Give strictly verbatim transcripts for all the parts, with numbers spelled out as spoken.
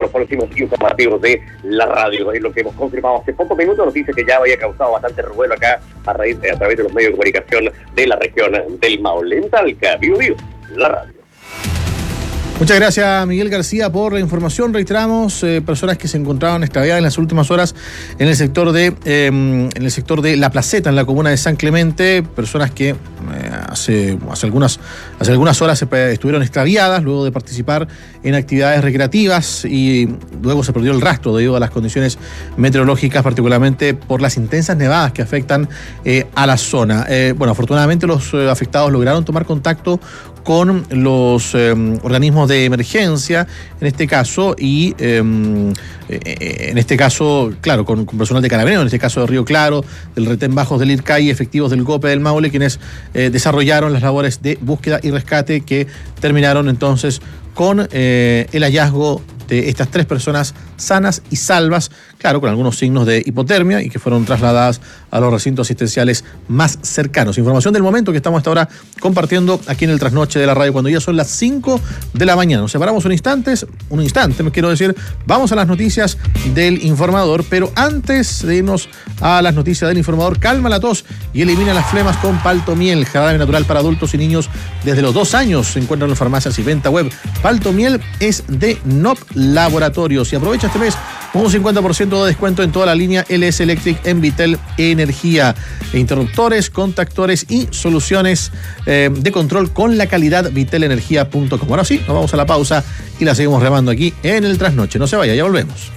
los próximos informativos de la radio. Es lo que hemos confirmado hace pocos minutos, noticia que ya había causado bastante revuelo acá a, raíz, a través de los medios de comunicación de la región del Maule. En Talca, Vivo Vivo, la radio. Muchas gracias, Miguel García, por la información. Reiteramos, eh, personas que se encontraban extraviadas en las últimas horas en el sector de eh, en el sector de La Placeta, en la comuna de San Clemente, personas que eh, hace, hace, algunas, hace algunas horas se, estuvieron extraviadas luego de participar en actividades recreativas y luego se perdió el rastro debido a las condiciones meteorológicas, particularmente por las intensas nevadas que afectan eh, a la zona. Eh, bueno, afortunadamente los eh, afectados lograron tomar contacto con los eh, organismos de emergencia, en este caso, y eh, en este caso, claro, con, con personal de Carabineros, en este caso de Río Claro, del Retén Bajos del IRCAI y efectivos del GOPE del Maule, quienes eh, desarrollaron las labores de búsqueda y rescate que terminaron entonces con eh, el hallazgo de estas tres personas sanas y salvas, claro, con algunos signos de hipotermia y que fueron trasladadas a los recintos asistenciales más cercanos. Información del momento que estamos hasta ahora compartiendo aquí en el Trasnoche de la radio, cuando ya son las cinco de la mañana. Nos separamos un instante, un instante, me quiero decir, vamos a las noticias del informador, pero antes de irnos a las noticias del informador, calma la tos y elimina las flemas con Paltomiel, jarabe natural para adultos y niños desde los dos años. Se encuentran en farmacias y venta web. Paltomiel es de N O P Laboratorios y aprovecha este mes un cincuenta por ciento de descuento en toda la línea L S Electric en Vitel Energía. Interruptores, contactores y soluciones eh, de control con la calidad vitel energía punto com. Ahora sí, nos vamos a la pausa y la seguimos remando aquí en el Trasnoche. No se vaya, ya volvemos.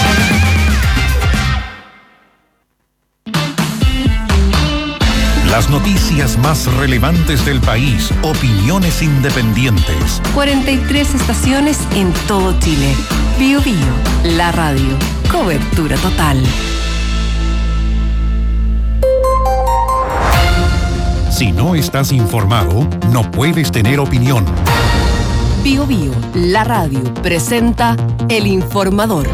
Las noticias más relevantes del país, opiniones independientes. cuarenta y tres estaciones en todo Chile. Bio Bio, la radio. Cobertura total. Si no estás informado, no puedes tener opinión. Bio Bio, la radio, presenta El Informador.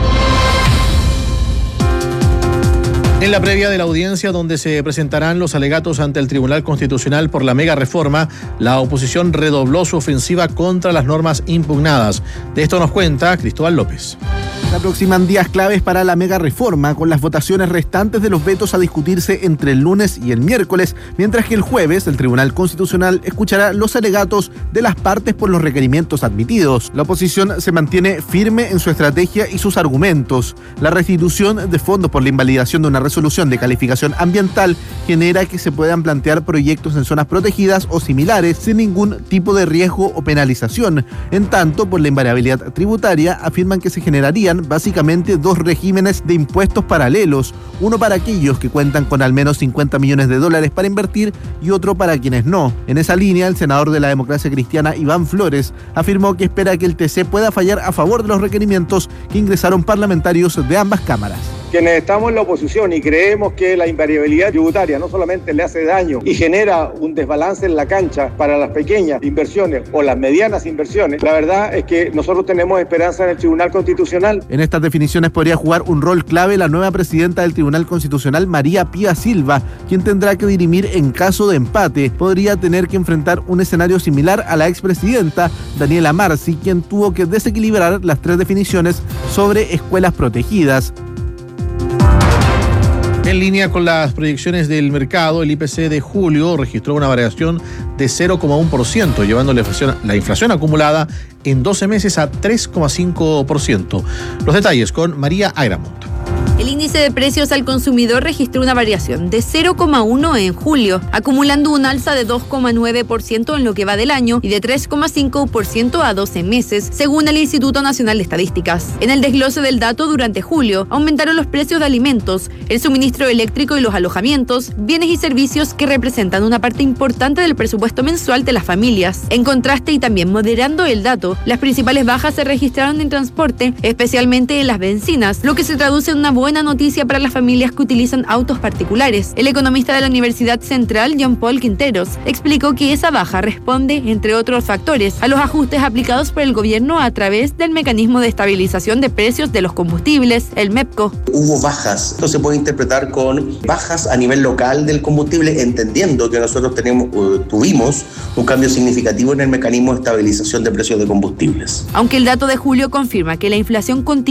En la previa de la audiencia donde se presentarán los alegatos ante el Tribunal Constitucional por la mega reforma, la oposición redobló su ofensiva contra las normas impugnadas. De esto nos cuenta Cristóbal López. Se aproximan días claves para la mega reforma, con las votaciones restantes de los vetos a discutirse entre el lunes y el miércoles, mientras que el jueves el Tribunal Constitucional escuchará los alegatos de las partes por los requerimientos admitidos. La oposición se mantiene firme en su estrategia y sus argumentos. La restitución de fondos por la invalidación de una resolución de calificación ambiental genera que se puedan plantear proyectos en zonas protegidas o similares sin ningún tipo de riesgo o penalización. En tanto, por la invariabilidad tributaria, afirman que se generarían básicamente dos regímenes de impuestos paralelos, uno para aquellos que cuentan con al menos cincuenta millones de dólares para invertir y otro para quienes no. En esa línea, el senador de la Democracia Cristiana, Iván Flores, afirmó que espera que el T C pueda fallar a favor de los requerimientos que ingresaron parlamentarios de ambas cámaras. Quienes estamos en la oposición y creemos que la invariabilidad tributaria no solamente le hace daño y genera un desbalance en la cancha para las pequeñas inversiones o las medianas inversiones, la verdad es que nosotros tenemos esperanza en el Tribunal Constitucional. En estas definiciones podría jugar un rol clave la nueva presidenta del Tribunal Constitucional, María Pía Silva, quien tendrá que dirimir en caso de empate. Podría tener que enfrentar un escenario similar a la expresidenta Daniela Marci, quien tuvo que desequilibrar las tres definiciones sobre escuelas protegidas. En línea con las proyecciones del mercado, el I P C de julio registró una variación de cero coma uno por ciento, llevando la inflación, la inflación acumulada en doce meses a tres coma cinco por ciento. Los detalles con María Agramont. El índice de precios al consumidor registró una variación de cero coma uno en julio, acumulando un alza de dos coma nueve por ciento en lo que va del año y de tres coma cinco por ciento a doce meses, según el Instituto Nacional de Estadísticas. En el desglose del dato, durante julio, aumentaron los precios de alimentos, el suministro eléctrico y los alojamientos, bienes y servicios que representan una parte importante del presupuesto mensual de las familias. En contraste, y también moderando el dato, las principales bajas se registraron en transporte, especialmente en las bencinas, lo que se traduce en una buena noticia para las familias que utilizan autos particulares. El economista de la Universidad Central, John Paul Quinteros, explicó que esa baja responde, entre otros factores, a los ajustes aplicados por el gobierno a través del mecanismo de estabilización de precios de los combustibles, el MEPCO. Hubo bajas. Esto se puede interpretar con bajas a nivel local del combustible, entendiendo que nosotros tenemos, uh, tuvimos un cambio significativo en el mecanismo de estabilización de precios de combustibles. Aunque el dato de julio confirma que la inflación continúa